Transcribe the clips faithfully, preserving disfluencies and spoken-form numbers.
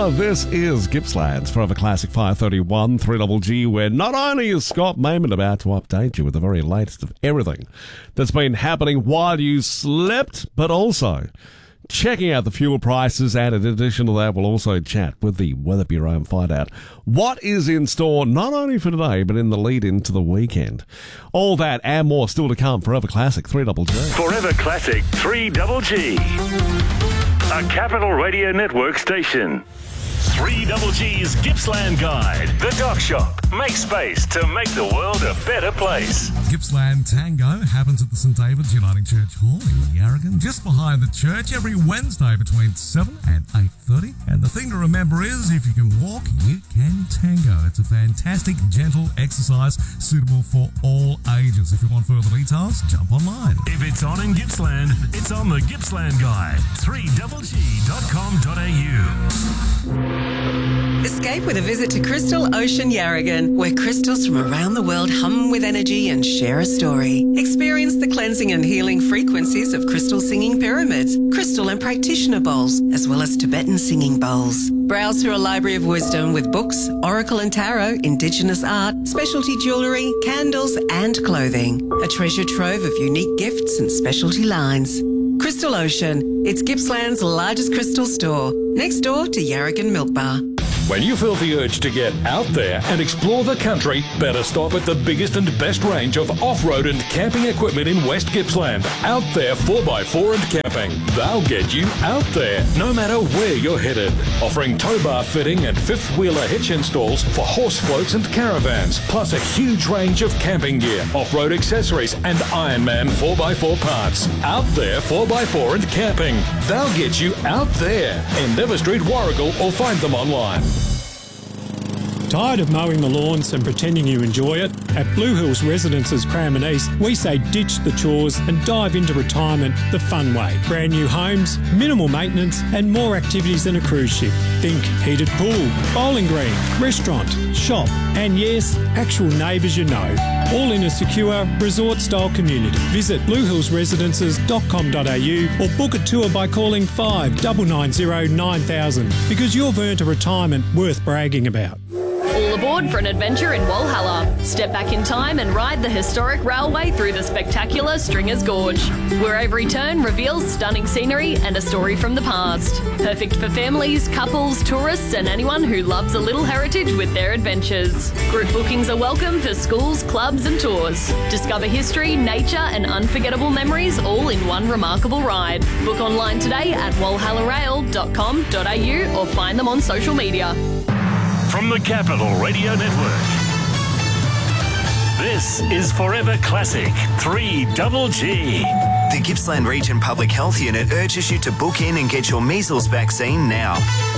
Hour. This is Gippsland's Forever Classic five thirty-one, three G G, where not only is Scott Mayman about to update you with the very latest of everything that's been happening while you slept, but also checking out the fuel prices, and in addition to that, we'll also chat with the Weather Bureau and find out what is in store, not only for today, but in the lead into the weekend. All that and more still to come. Forever Classic three G G. Forever Classic three G G. A Capital Radio Network station. three G G's Gippsland Guide. The Dock Shop. Make space to make the world a better place. Gippsland Tango happens at the St David's Uniting Church Hall in Yarragon, just behind the church, every Wednesday between seven and eight thirty. And the thing to remember is, if you can walk, you can tango. It's a fantastic, gentle exercise suitable for all ages. If you want further details, jump online. If it's on in Gippsland, it's on the Gippsland Guide. three G G dot com dot a u. Escape with a visit to Crystal Ocean Yarragon, where crystals from around the world hum with energy and share a story. Experience the cleansing and healing frequencies of crystal singing pyramids, crystal and practitioner bowls, as well as Tibetan singing bowls. Browse through a library of wisdom with books, oracle and tarot, indigenous art, specialty jewellery, candles and clothing. A treasure trove of unique gifts and specialty lines. Crystal Ocean. It's Gippsland's largest crystal store, next door to Yarragon Milk Bar. When you feel the urge to get out there and explore the country, better stop at the biggest and best range of off-road and camping equipment in West Gippsland. Out There four by four and Camping. They'll get you out there, no matter where you're headed. Offering tow bar fitting and fifth-wheeler hitch installs for horse floats and caravans, plus a huge range of camping gear, off-road accessories and Ironman four by four parts. Out There four by four and Camping. They'll get you out there. Endeavour Street, Warragul, or find them online. Tired of mowing the lawns and pretending you enjoy it? At Blue Hills Residences Cranbourne East, we say ditch the chores and dive into retirement the fun way. Brand new homes, minimal maintenance and more activities than a cruise ship. Think heated pool, bowling green, restaurant, shop and yes, actual neighbours you know. All in a secure resort-style community. Visit blue hills residences dot com dot a u or book a tour by calling five nine nine zero nine thousand because you've earned a retirement worth bragging about. All aboard for an adventure in Walhalla. Step back in time and ride the historic railway through the spectacular Stringers Gorge, where every turn reveals stunning scenery and a story from the past. Perfect for families, couples, tourists and anyone who loves a little heritage with their adventures. Group bookings are welcome for schools, clubs and tours. Discover history, nature and unforgettable memories all in one remarkable ride. Book online today at walhalla rail dot com dot a u or find them on social media. From the Capital Radio Network, this is Forever Classic three G G. The Gippsland Region Public Health Unit urges you to book in and get your measles vaccine now.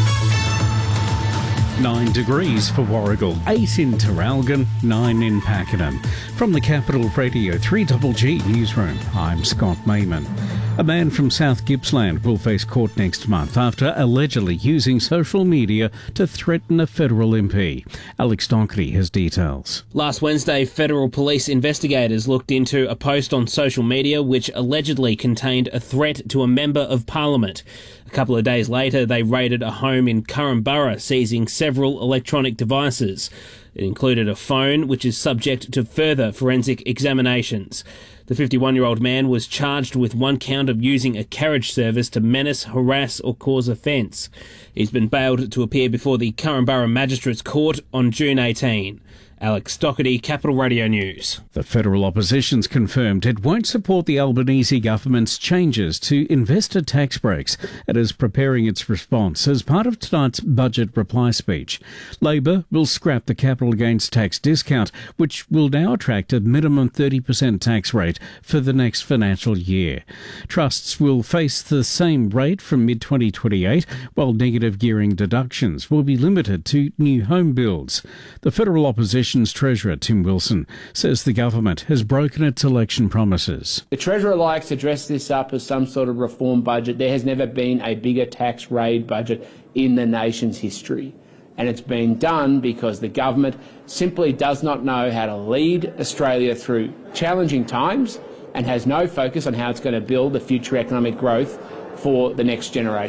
Nine degrees for Warragul, eight in Terralgan, nine in Pakenham. From the Capital Radio three G G Newsroom, I'm Scott Mayman. A man from South Gippsland will face court next month after allegedly using social media to threaten a federal M P. Alex Donkey has details. Last Wednesday, federal police investigators looked into a post on social media which allegedly contained a threat to a member of Parliament. A couple of days later, they raided a home in Currumborough, seizing several electronic devices. It included a phone, which is subject to further forensic examinations. The fifty-one-year-old man was charged with one count of using a carriage service to menace, harass or cause offence. He's been bailed to appear before the Currumborough Magistrates Court on June eighteenth. Alex Doherty, Capital Radio News. The federal opposition's confirmed it won't support the Albanese government's changes to investor tax breaks. It is preparing its response as part of tonight's budget reply speech. Labor will scrap the capital gains tax discount, which will now attract a minimum thirty percent tax rate for the next financial year. Trusts will face the same rate from mid twenty twenty-eight, while negative gearing deductions will be limited to new home builds. The federal opposition Treasurer Tim Wilson says the government has broken its election promises. The Treasurer likes to dress this up as some sort of reform budget. There has never been a bigger tax raid budget in the nation's history. And it's been done because the government simply does not know how to lead Australia through challenging times and has no focus on how it's going to build the future economic growth for the next generation.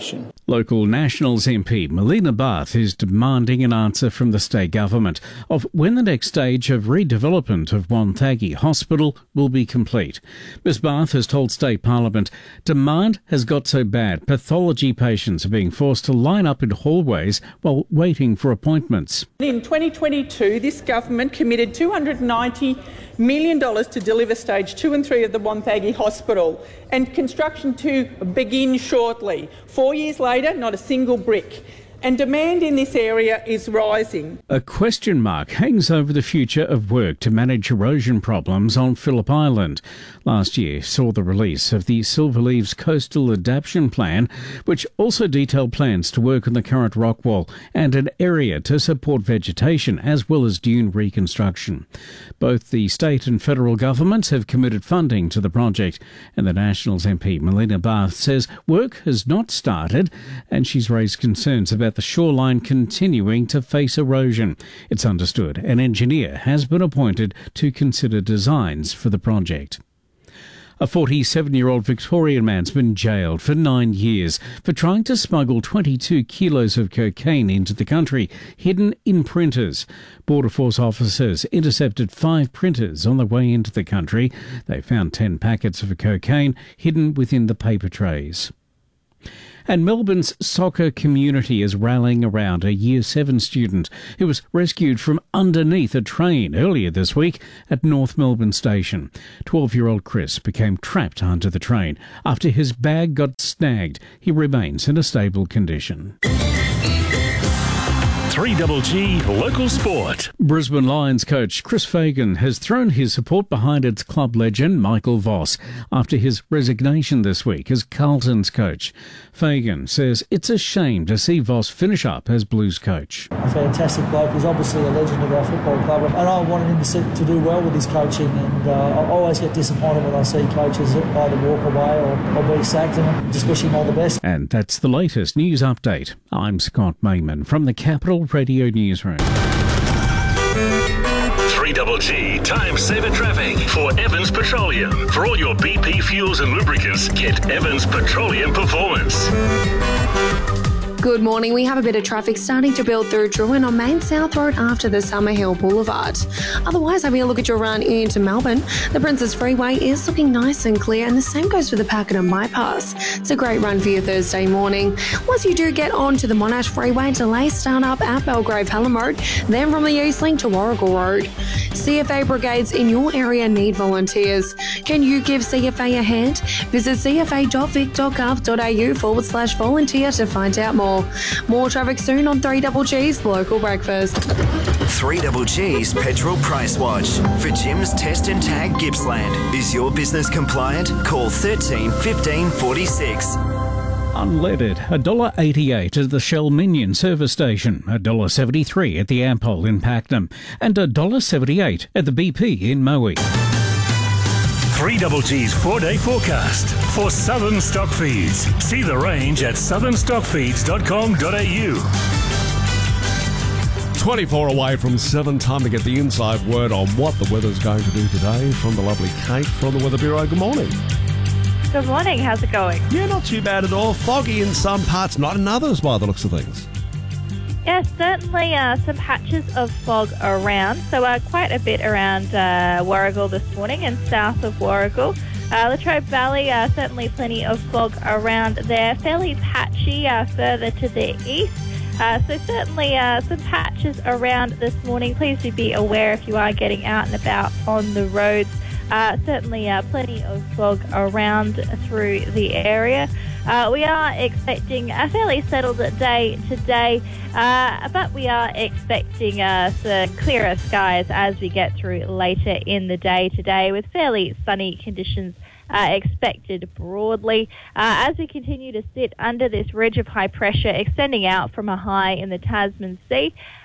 Local Nationals M P Melina Barth is demanding an answer from the state government of when the next stage of redevelopment of Wonthaggi Hospital will be complete. Miz Barth has told State Parliament demand has got so bad pathology patients are being forced to line up in hallways while waiting for appointments. In twenty twenty-two, this government committed two hundred ninety million dollars to deliver stage two and three of the Wonthaggi Hospital, and construction to begin shortly. Four years later, not a single brick. And demand in this area is rising. A question mark hangs over the future of work to manage erosion problems on Phillip Island. Last year saw the release of the Silverleaves Coastal Adaptation Plan, which also detailed plans to work on the current rock wall and an area to support vegetation as well as dune reconstruction. Both the state and federal governments have committed funding to the project, and the Nationals M P Melina Barth says work has not started, and she's raised concerns about the shoreline continuing to face erosion. It's understood an engineer has been appointed to consider designs for the project. A forty-seven-year-old Victorian man's been jailed for nine years for trying to smuggle twenty-two kilos of cocaine into the country, hidden in printers. Border Force officers intercepted five printers on the way into the country. They found ten packets of cocaine hidden within the paper trays. And Melbourne's soccer community is rallying around a Year seven student who was rescued from underneath a train earlier this week at North Melbourne Station. twelve-year-old Chris became trapped under the train after his bag got snagged. He remains in a stable condition. three G G Local Sport. Brisbane Lions coach Chris Fagan has thrown his support behind its club legend Michael Voss after his resignation this week as Carlton's coach. Fagan says it's a shame to see Voss finish up as Blues coach. A fantastic bloke. He's obviously a legend of our football club, and I wanted him to, sit, to do well with his coaching, and uh, I always get disappointed when I see coaches either walk away or, or be sacked, and I just wish him all the best. And that's the latest news update. I'm Scott Mayman from the Capital Radio Newsroom. three G G Time Saver Traffic for Evans Petroleum. For all your B P fuels and lubricants, get Evans Petroleum Performance. Good morning. We have a bit of traffic starting to build through Drouin on Main South Road after the Summerhill Boulevard. Otherwise, having a look at your run into Melbourne, the Princess Freeway is looking nice and clear, and the same goes for the Pakenham Bypass. It's a great run for your Thursday morning. Once you do get onto the Monash Freeway, delays start up at Belgrave Hallam Road, then from the Eastlink to Warrigal Road. C F A brigades in your area need volunteers. Can you give C F A a hand? Visit c f a dot vic dot gov dot a u forward slash volunteer to find out more. More traffic soon on three G G's Local Breakfast. three G G's Petrol Price Watch. For Jim's Test and Tag Gippsland. Is your business compliant? Call thirteen fifteen forty-six. Unleaded, one dollar eighty-eight at the Shell Minion service station, one dollar seventy-three at the Ampol in Pakenham, and one dollar seventy-eight at the B P in Moe. three G G's four-day forecast for Southern Stock Feeds. See the range at southern stock feeds dot com dot a u. twenty-four away from seven. Time to get the inside word on what the weather's going to do today from the lovely Kate from the Weather Bureau. Good morning. Good morning. How's it going? Yeah, not too bad at all. Foggy in some parts, not in others by the looks of things. Yes, certainly uh, some patches of fog around. So uh, quite a bit around uh, Warrigal this morning and south of Warrigal. Uh, Latrobe Valley, uh, certainly plenty of fog around there. Fairly patchy uh, further to the east. Uh, so certainly uh, some patches around this morning. Please do be aware if you are getting out and about on the roads. Uh, certainly uh, plenty of fog around through the area. Uh, we are expecting a fairly settled day today, uh, but we are expecting uh, some clearer skies as we get through later in the day today, with fairly sunny conditions Uh, expected broadly uh, as we continue to sit under this ridge of high pressure extending out from a high in the Tasman Sea.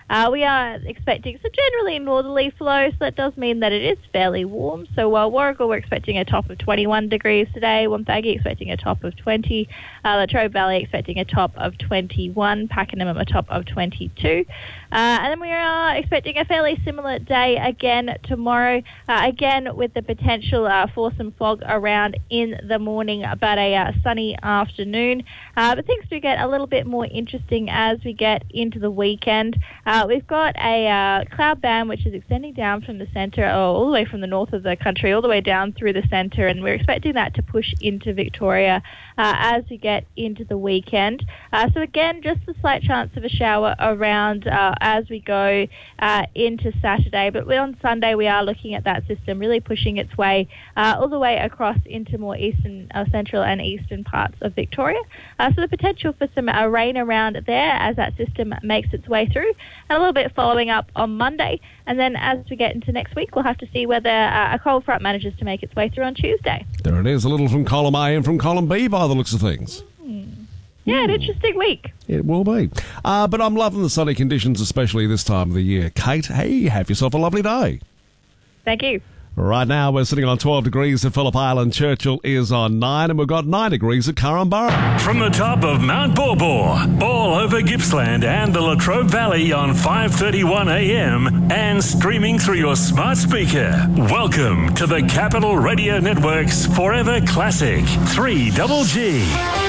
Uh, we are expecting some generally northerly flow, so that does mean that it is fairly warm. So while Warragul, we're expecting a top of twenty-one degrees today, Wonthaggi expecting a top of twenty, uh, Latrobe Valley expecting a top of twenty-one, Pakenham a top of twenty-two. Uh, and then we are expecting a fairly similar day again tomorrow, uh, again with the potential uh, for some fog around in the morning, but a uh, sunny afternoon. Uh, but things do get a little bit more interesting as we get into the weekend. Uh, we've got a uh, cloud band which is extending down from the centre, or all the way from the north of the country, all the way down through the centre, and we're expecting that to push into Victoria uh, as we get into the weekend. Uh, so again, just a slight chance of a shower around uh, as we go uh, into Saturday, but on Sunday we are looking at that system really pushing its way uh, all the way across into more eastern, uh, central and eastern parts of Victoria. Uh, so the potential for some uh, rain around there as that system makes its way through, and a little bit following up on Monday. And then as we get into next week, we'll have to see whether uh, a cold front manages to make its way through on Tuesday. There it is, a little from column A and from column B by the looks of things. Yeah, an interesting week. It will be. Uh, but I'm loving the sunny conditions, especially this time of the year. Kate, hey, have yourself a lovely day. Thank you. Right now, we're sitting on twelve degrees at Phillip Island. Churchill is on nine, and we've got nine degrees at Currambara. From the top of Mount Borbor, all over Gippsland and the Latrobe Valley on five thirty-one a m and streaming through your smart speaker. Welcome to the Capital Radio Network's Forever Classic, three double G.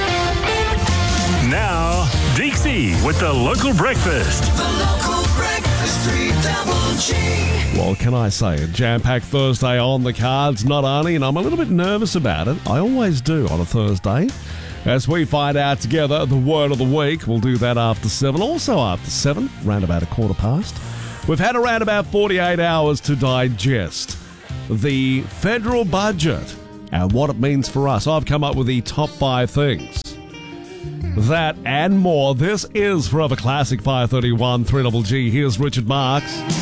Now, Dixie with the local breakfast. The local breakfast, three double G. Well, can I say, a jam-packed Thursday on the cards, not only, and I'm a little bit nervous about it. I always do on a Thursday. As we find out together the word of the week, we'll do that after seven. Also after seven, round about a quarter past. We've had around about forty-eight hours to digest the federal budget and what it means for us. I've come up with the top five things. That and more. This is Forever Classic five thirty-one, three double G. Here's Richard Marks.